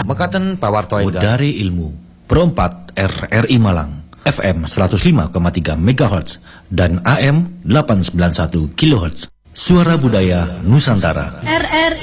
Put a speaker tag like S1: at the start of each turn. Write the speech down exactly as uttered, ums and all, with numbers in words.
S1: mekaten pawarto enggal
S2: Udari Ilmu Perempat R R I Malang F M seratus lima koma tiga megahertz dan A M delapan ratus sembilan puluh satu kilohertz. Suara Budaya Nusantara.
S3: R R